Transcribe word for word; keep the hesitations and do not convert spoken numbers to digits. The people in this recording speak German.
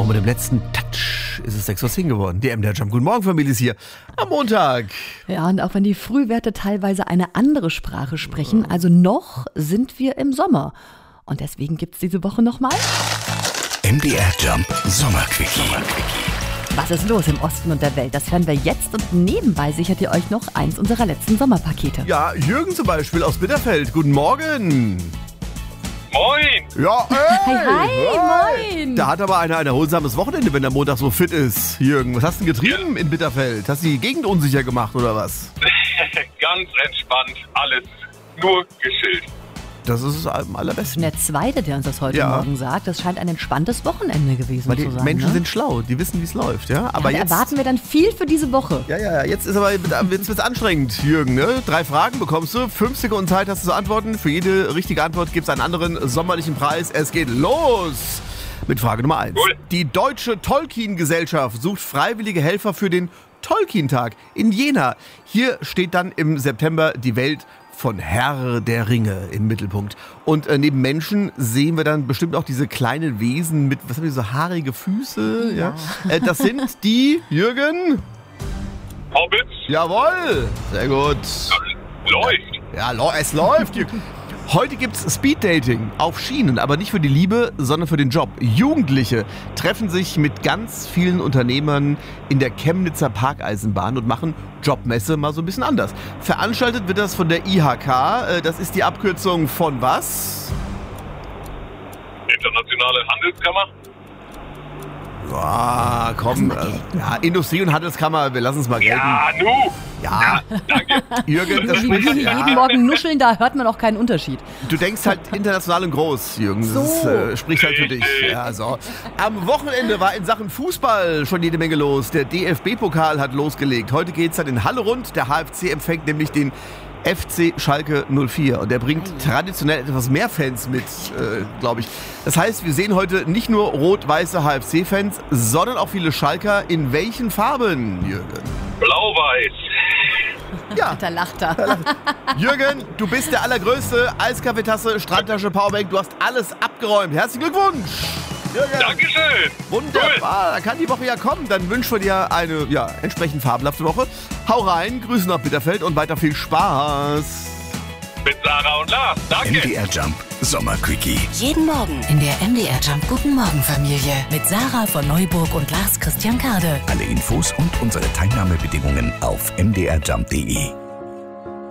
Und mit dem letzten Touch ist es sechs Uhr zehn geworden. Die M D R Jump. Guten Morgen, Familie, ist hier am Montag. Ja, und auch wenn die Frühwerte teilweise eine andere Sprache sprechen, also noch sind wir im Sommer. Und deswegen gibt es diese Woche nochmal M D R Jump Sommerquickie. Was ist los im Osten und der Welt? Das hören wir jetzt und nebenbei sichert ihr euch noch eins unserer letzten Sommerpakete. Ja, Jürgen zum Beispiel aus Bitterfeld. Guten Morgen. Moin! Ja, ey, Hi, hi, hey. moin. Da hat aber einer ein erholsames Wochenende, wenn der Montag so fit ist. Jürgen, was hast du denn getrieben in Bitterfeld? Hast du die Gegend unsicher gemacht oder was? Ganz entspannt, alles nur gechillt. Das ist es am Das ist allerbesten. der Zweite, der uns das heute Ja. Morgen sagt. Das scheint ein entspanntes Wochenende gewesen Weil die zu sein. Menschen ne? sind schlau, die wissen, wie es läuft, ja? Aber Dann jetzt erwarten wir dann viel für diese Woche. Ja, ja, ja, jetzt ist aber jetzt wird's anstrengend, Jürgen, ne? Drei Fragen bekommst du, fünf Sekunden Zeit hast du zu antworten. Für jede richtige Antwort gibt es einen anderen sommerlichen Preis. Es geht los mit Frage Nummer eins. Cool. Die Deutsche Tolkien-Gesellschaft sucht freiwillige Helfer für den Tolkien-Tag in Jena. Hier steht dann im September die Welt von Herr der Ringe im Mittelpunkt. Und äh, neben Menschen sehen wir dann bestimmt auch diese kleinen Wesen mit, was haben die, so haarige Füße? Ja. Äh, das sind die, Jürgen? Hobbits, Jawohl! Sehr gut. läuft. Ja, lo- es läuft. Heute gibt's Speeddating auf Schienen, aber nicht für die Liebe, sondern für den Job. Jugendliche treffen sich mit ganz vielen Unternehmern in der Chemnitzer Parkeisenbahn und machen Jobmesse mal so ein bisschen anders. Veranstaltet wird das von der I H K. Äh, Das ist die Abkürzung von was? Internationale Handelskammer. Ah, komm. Äh, ja, Industrie- und Handelskammer, wir lassen es mal gelten. Ja, nu. Ja, Danke. Jürgen, das Wie wir spricht. hier Ja. jeden Morgen nuscheln, da hört man auch keinen Unterschied. Du denkst halt international und groß, Jürgen. Das So. äh, spricht halt für dich. Ja, so. Am Wochenende war in Sachen Fußball schon jede Menge los. Der D F B-Pokal hat losgelegt. Heute geht's dann in Halle rund. Der H F C empfängt nämlich den F C Schalke null vier. Und der bringt traditionell etwas mehr Fans mit, äh, glaube ich. Das heißt, wir sehen heute nicht nur rot-weiße H F C-Fans, sondern auch viele Schalker. In welchen Farben, Jürgen? Blau-Weiß. Ja, Da lacht er. Jürgen, du bist der Allergrößte. Eiskaffeetasse, Strandtasche, Powerbank. Du hast alles abgeräumt. Herzlichen Glückwunsch. Jürgen. Dankeschön. Wunderbar, da kann die Woche ja kommen. Dann wünschen wir dir eine ja, entsprechend fabelhafte Woche. Hau rein, Grüße nach Bitterfeld und weiter viel Spaß. Mit Sarah und Lars. M D Danke. R Jump Sommerquickie. Jeden Morgen in der M D R Jump Guten Morgen Familie mit Sarah von Neuburg und Lars Christian Kade. Alle Infos und unsere Teilnahmebedingungen auf m d r jump punkt d e.